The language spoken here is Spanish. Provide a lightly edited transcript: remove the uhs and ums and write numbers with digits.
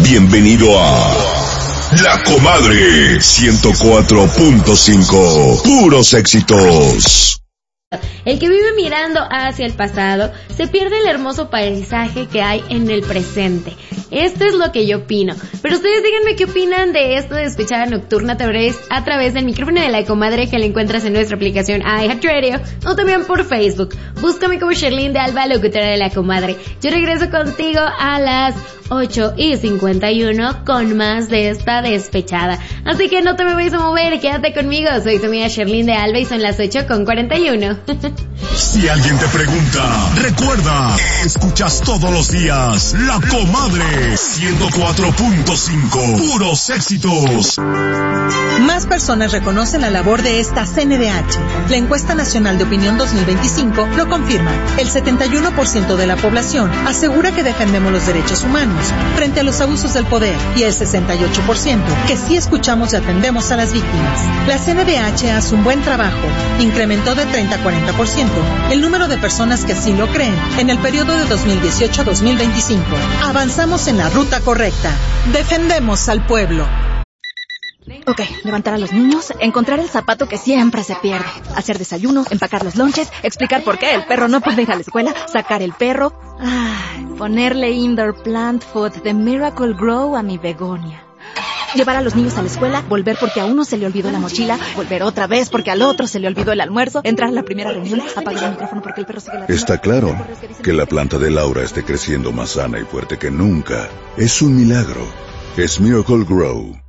Bienvenido a La Comadre 104.5. Puros éxitos. El que vive mirando hacia el pasado se pierde el hermoso paisaje que hay en el presente. Esto es lo que yo opino. Pero ustedes díganme qué opinan de esto de Despechada Nocturna a través del micrófono de La Comadre, que la encuentras en nuestra aplicación iHeartRadio o también por Facebook. Búscame como Sherlyn de Alba, locutora de La Comadre. Yo regreso contigo a las 8:51 con más de esta despechada. Así que no te me vayas a mover, quédate conmigo. Soy tu amiga Sherlyn de Alba y son las 8:41. Si alguien te pregunta, recuerda, escuchas todos los días La Comadre 104.5. Puros éxitos. Más personas reconocen la labor de esta CNDH. La encuesta nacional de opinión 2025 lo confirma. El 71% de la población asegura que defendemos los derechos humanos frente a los abusos del poder y el 68% que sí escuchamos y atendemos a las víctimas. La CNDH hace un buen trabajo. Incrementó de 30 a 40% el número de personas que así lo creen en el periodo de 2018 a 2025. Avanzamos en la ruta correcta. Defendemos al pueblo. Ok, levantar a los niños, encontrar el zapato que siempre se pierde, hacer desayuno, empacar los lonches, explicar por qué el perro no puede ir a la escuela, sacar el perro, ponerle indoor plant food de Miracle Grow a mi begonia. Llevar a los niños a la escuela, volver porque a uno se le olvidó la mochila, volver otra vez porque al otro se le olvidó el almuerzo, entrar a la primera reunión, apagar el micrófono porque el perro sigue la... Está claro que la planta de Laura esté creciendo más sana y fuerte que nunca. Es un milagro. Es Miracle Grow.